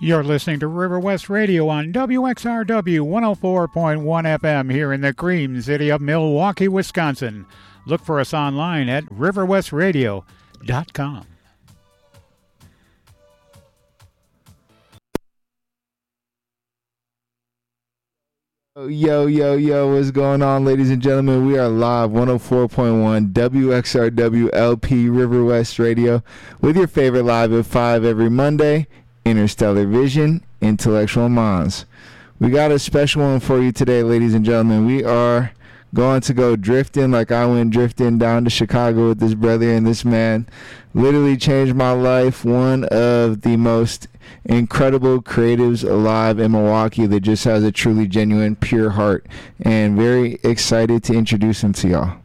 You're listening to River West Radio on WXRW 104.1 FM here in the Cream City of Milwaukee, Wisconsin. Look for us online at riverwestradio.com. Yo, what's going on, ladies and gentlemen? We are live 104.1 WXRW LP River West Radio with your favorite live at 5 every Monday, Interstellar Vision, Intellectual Minds. We got a special one for you today, ladies and gentlemen. We are going to go drifting like I went drifting down to Chicago with this brother, and this man literally changed my life. One of the most incredible creatives alive in Milwaukee that just has a truly genuine, pure heart, and very excited to introduce him to y'all.